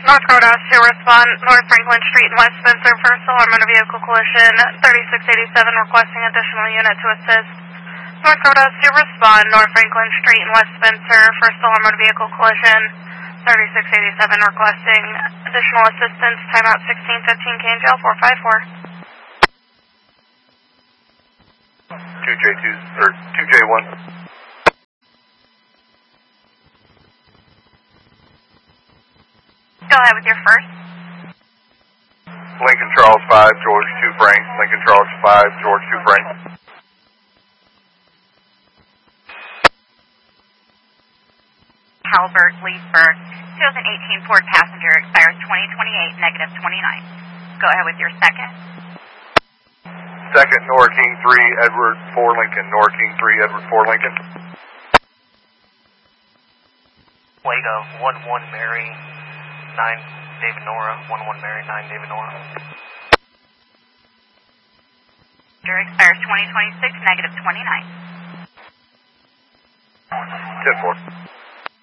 North Roadhouse to respond, North Franklin Street and West Spencer, first alarm motor vehicle collision, 3687 requesting additional unit to assist. North Roadhouse to respond, North Franklin Street and West Spencer, first alarm motor vehicle collision, 3687 requesting additional assistance, timeout 1615, KNGL 454. 2J2, or 2J1. Go ahead with your first. Lincoln Charles 5, George 2 Frank. Lincoln Charles 5, George 2 Frank. Halbert, Leesburg, 2018 Ford Passenger, expires 2028, negative 29. Go ahead with your second. Second, Nora King 3, Edward 4 Lincoln. Nora King 3, Edward 4 Lincoln. Wago, 11 Mary, 9 David Nora, 11 Mary, 9 David Nora. Expires 2026, negative 29. 10-4.